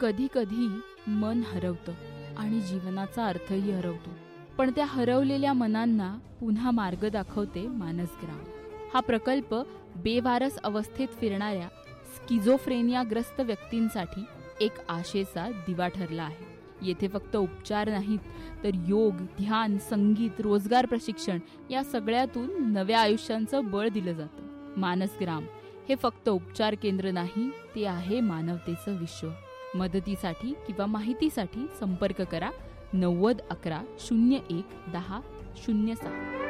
कधी कधी मन हरवतं आणि जीवनाचा अर्थही हरवतो. पण त्या हरवलेल्या मनांना पुन्हा मार्ग दाखवते मानसग्राम. हा प्रकल्प बेवारस अवस्थेत फिरणाऱ्या स्किझोफ्रेनियाग्रस्त व्यक्तींसाठी एक आशेचा दिवा ठरला आहे. येथे फक्त उपचार नाहीत, तर योग, ध्यान, संगीत, रोजगार प्रशिक्षण या सगळ्यातून नव्या आयुष्यांचं बळ दिलं जातं. मानसग्राम हे फक्त उपचार केंद्र नाही, ते आहे मानवतेचं विश्व. मदतीसाठी किंवा माहितीसाठी संपर्क करा 90 11 01 10 06.